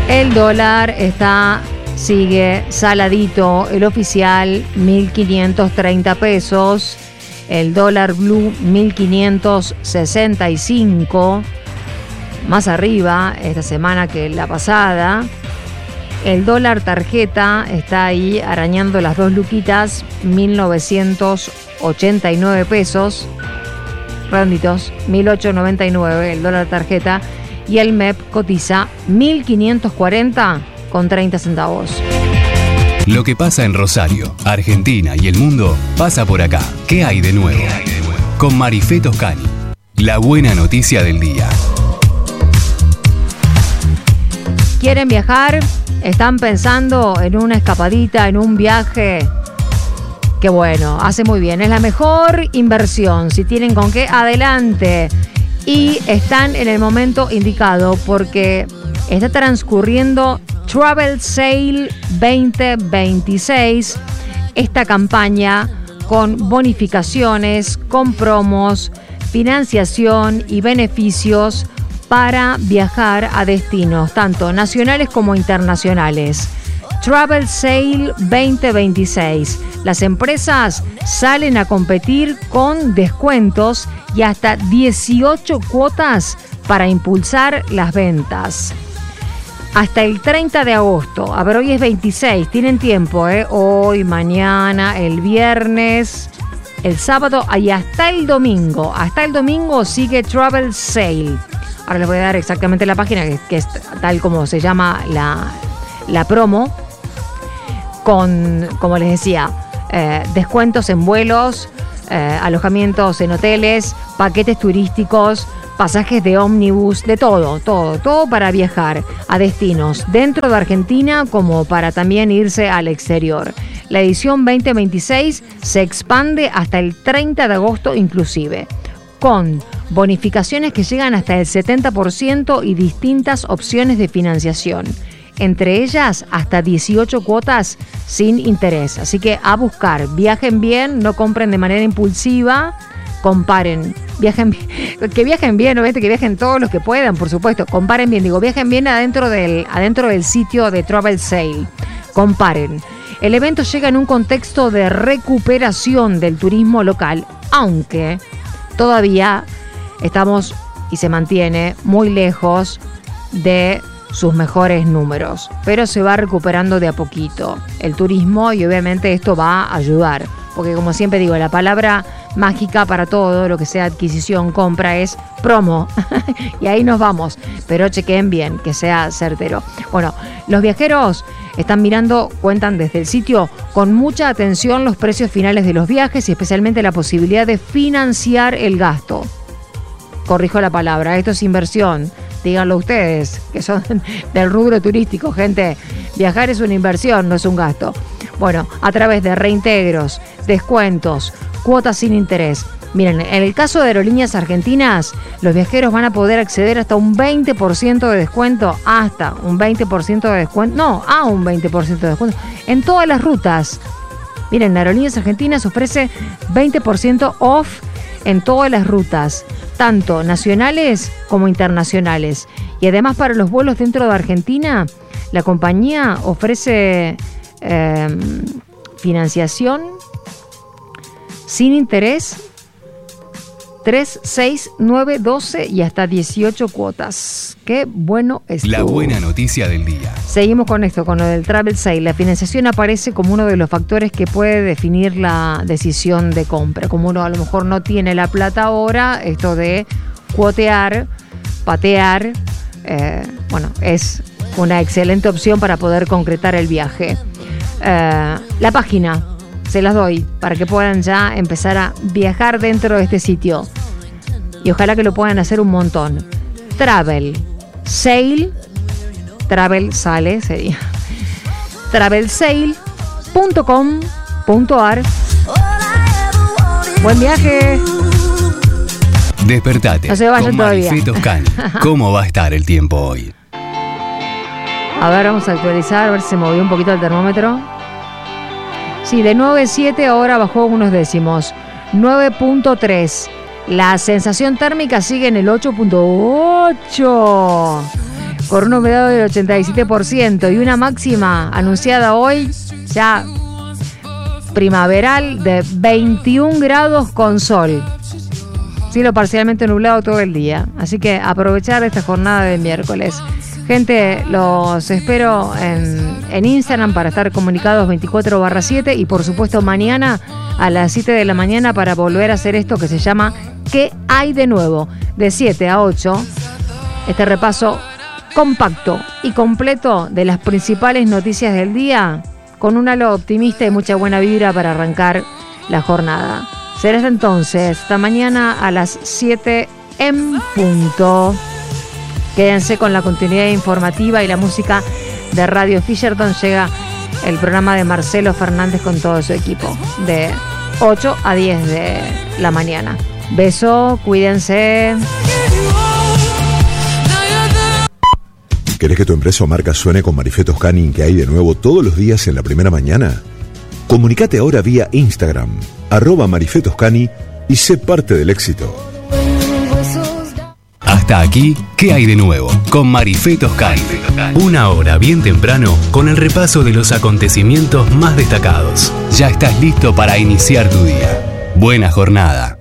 El dólar sigue saladito, el oficial 1.530 pesos, el dólar blue 1.565, más arriba esta semana que la pasada. El dólar tarjeta está ahí arañando las 2 luquitas, 1.989 pesos, redonditos, 1.899 el dólar tarjeta, y el MEP cotiza 1.540,30 centavos. Lo que pasa en Rosario, Argentina y el mundo pasa por acá. ¿Qué hay de nuevo? Con Marifé Toscani. La buena noticia del día. ¿Quieren viajar? ¿Están pensando en una escapadita, en un viaje? Qué bueno, hace muy bien. Es la mejor inversión. Si tienen con qué, adelante. Y están en el momento indicado porque está transcurriendo Travel Sale 2026. Esta campaña con bonificaciones, con promos, financiación y beneficios para viajar a destinos tanto nacionales como internacionales. Travel Sale 2026. Las empresas salen a competir con descuentos y hasta 18 cuotas para impulsar las ventas. Hasta el 30 de agosto. A ver, hoy es 26, tienen tiempo, hoy, mañana, el viernes, el sábado y hasta el domingo. Hasta el domingo sigue Travel Sale. Ahora les voy a dar exactamente la página, que es tal como se llama la promo, con, como les decía, descuentos en vuelos, alojamientos en hoteles, paquetes turísticos, pasajes de ómnibus, de todo para viajar a destinos dentro de Argentina como para también irse al exterior. La edición 2026 se expande hasta el 30 de agosto inclusive, con bonificaciones que llegan hasta el 70% y distintas opciones de financiación. Entre ellas, hasta 18 cuotas sin interés. Así que a buscar, viajen bien, no compren de manera impulsiva, comparen, viajen bien, obviamente que viajen todos los que puedan, por supuesto, comparen bien, viajen bien adentro del sitio de Travel Sale, comparen. El evento llega en un contexto de recuperación del turismo local, aunque todavía estamos y se mantiene muy lejos de sus mejores números, pero se va recuperando de a poquito el turismo y obviamente esto va a ayudar, porque como siempre digo, la palabra mágica para todo lo que sea adquisición, compra es promo y ahí nos vamos, pero chequen bien que sea certero. Bueno, los viajeros están mirando, cuentan desde el sitio con mucha atención los precios finales de los viajes y especialmente la posibilidad de financiar el gasto. Corrijo la palabra, esto es inversión. Díganlo ustedes, que son del rubro turístico, gente. Viajar es una inversión, no es un gasto. Bueno, a través de reintegros, descuentos, cuotas sin interés. Miren, en el caso de Aerolíneas Argentinas, los viajeros van a poder acceder hasta un 20% de descuento, a un 20% de descuento en todas las rutas. Miren, Aerolíneas Argentinas ofrece 20% off en todas las rutas, tanto nacionales como internacionales. Y además para los vuelos dentro de Argentina, la compañía ofrece financiación sin interés, 3, 6, 9, 12 y hasta 18 cuotas. Qué bueno es. La buena noticia del día. Seguimos con esto, con lo del Travel Sale. La financiación aparece como uno de los factores que puede definir la decisión de compra. Como uno a lo mejor no tiene la plata ahora, esto de cuotear, patear, es una excelente opción para poder concretar el viaje. La página se las doy para que puedan ya empezar a viajar dentro de este sitio y ojalá que lo puedan hacer un montón. Travel Sale sería travelsale.com.ar. Buen viaje. Despertate. No se vayan con todavía. Marifé Toscani. ¿Cómo va a estar el tiempo hoy? A ver, vamos a actualizar, a ver si se movió un poquito el termómetro. Sí, de 9.7 ahora bajó unos décimos. 9.3. La sensación térmica sigue en el 8.8. con una humedad del 87% y una máxima anunciada hoy, ya primaveral, de 21 grados con sol. Cielo parcialmente nublado todo el día. Así que aprovechar esta jornada de miércoles. Gente, los espero en Instagram para estar comunicados 24/7 y por supuesto mañana a las 7 de la mañana para volver a hacer esto que se llama ¿Qué hay de nuevo? De 7 a 8, este repaso compacto y completo de las principales noticias del día con un halo optimista y mucha buena vibra para arrancar la jornada. Será hasta entonces, hasta mañana a las 7 en punto. Quédense con la continuidad informativa y la música de Radio Fisherton. Llega el programa de Marcelo Fernández con todo su equipo, de 8 a 10 de la mañana. Beso, cuídense. ¿Querés que tu empresa o marca suene con Marifé Toscani que hay de nuevo todos los días en la primera mañana? Comunicate ahora vía Instagram, @Marifé Toscani y sé parte del éxito. Hasta aquí, ¿qué hay de nuevo? Con Marifé Toscani. Una hora bien temprano con el repaso de los acontecimientos más destacados. Ya estás listo para iniciar tu día. Buena jornada.